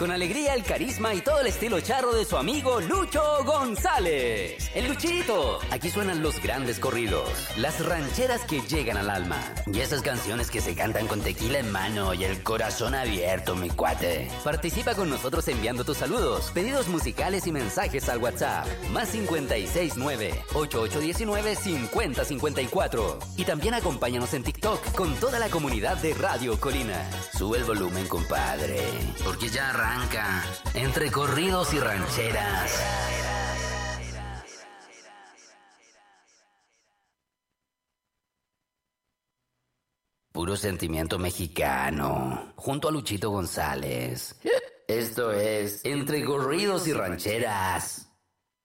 con alegría, el carisma y todo el estilo charro de su amigo Lucho González. El Luchito. Aquí suenan los grandes corridos, las rancheras que llegan al alma y esas canciones que se cantan con tequila en mano y el corazón abierto, mi cuate. Participa con nosotros enviando tus saludos, pedidos musicales y mensajes al WhatsApp. Más 569-8819-5054. Y también acompáñanos en TikTok con toda la comunidad de Radio Colina. Sube el volumen, compadre, porque ya arranca Entre Corridos y Rancheras. Puro sentimiento mexicano, junto a Luchito González. Esto es Entre Corridos y Rancheras.